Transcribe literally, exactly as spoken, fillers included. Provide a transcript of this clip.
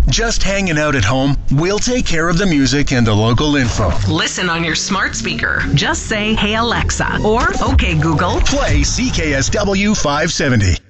Just hanging out at home? We'll take care of the music and the local info. Listen on your smart speaker. Just say, "Hey Alexa," or "Okay Google." Play C K S W five seventy.